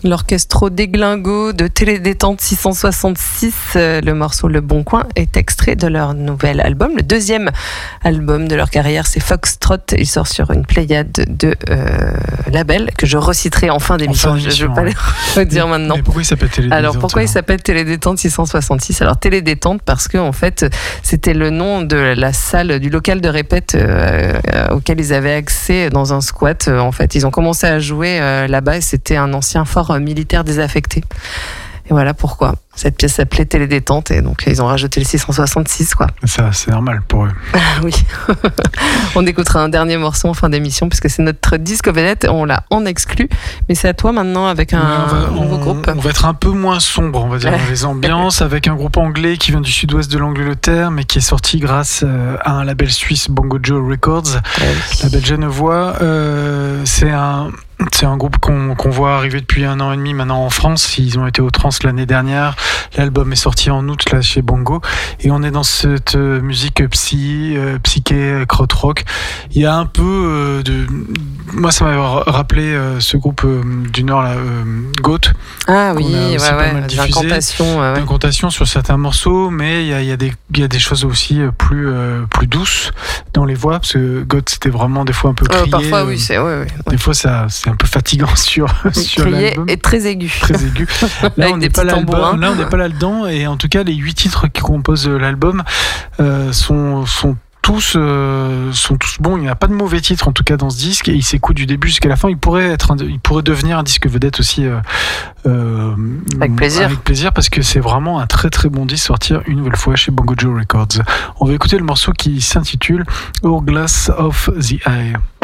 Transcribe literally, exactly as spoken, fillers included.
L'orchestro déglingo de Télédétente six cent soixante-six, le morceau Le Bon Coin est extrait de leur nouvel album, le deuxième album de leur carrière, c'est Foxtrot. Il sort sur une pléiade de euh, labels que je reciterai en fin d'émission. En fin d'émission je ne vais pas ouais. les redire mais, maintenant. Mais pourquoi il s'appelle Télédétente? Alors pourquoi alors il s'appelle Télédétente six cent soixante-six? Alors Télédétente parce que en fait c'était le nom de la salle, du local de répète euh, auquel ils avaient accès dans un squat. En fait, ils ont commencé à jouer euh, là-bas et c'était un ancien fort euh, militaire désaffecté. Et voilà pourquoi cette pièce s'appelait Télédétente et donc ils ont rajouté le six cent soixante-six quoi. Ça c'est normal pour eux. Oui. On écoutera un dernier morceau en fin d'émission puisque c'est notre disque vedette, on l'a en exclu, mais c'est à toi maintenant avec un, ouais, va, un nouveau on, groupe. On va être un peu moins sombre, on va dire, dans les ambiances, avec un groupe anglais qui vient du sud-ouest de l'Angleterre mais qui est sorti grâce à un label suisse, Bongo Joe Records, ouais. label genevois. Euh, c'est un C'est un groupe qu'on, qu'on voit arriver depuis un an et demi maintenant en France. Ils ont été au Trans l'année dernière. L'album est sorti en août là chez Bongo. Et on est dans cette euh, musique psy, euh, psyché, krautrock. Il y a un peu euh, de... Moi, ça m'a rappelé euh, ce groupe euh, du Nord, là, euh, Goat. Ah oui, ouais, ouais. D'incantation. Ouais, ouais. D'incantation sur certains morceaux, mais il y a, il y a, des, il y a des choses aussi plus, euh, plus douces dans les voix, parce que Goat, c'était vraiment des fois un peu crié. Euh, parfois, oui, c'est... Ouais, ouais, des ouais. fois, ça... C'est un peu fatigant sur, sur l'album. Et très aigu. Très aigu. Là, on n'est pas là-dedans. Là, on n'est pas là-dedans. Et en tout cas, les huit titres qui composent l'album euh, sont, sont tous euh, sont tous bons. Il n'y a pas de mauvais titres en tout cas dans ce disque. Et il s'écoute du début jusqu'à la fin. Il pourrait être, un, il pourrait devenir un disque vedette aussi. Euh, euh, avec plaisir. Avec plaisir parce que c'est vraiment un très très bon disque sortir une nouvelle fois chez Bongo Joe Records. On va écouter le morceau qui s'intitule Hourglass of the Eye.